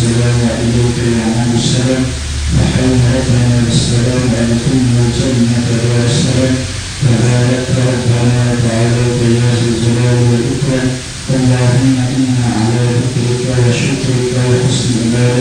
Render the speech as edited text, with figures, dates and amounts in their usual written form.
السلام وإليك يعود السلام وحين أتنا بالسلام أدخلنا الجنة دار السلام تبارك ربنا وتعاليت يا ذا الجلال والإكرام اللهم إنا على ذكرك وشكرك وحسن عبادتك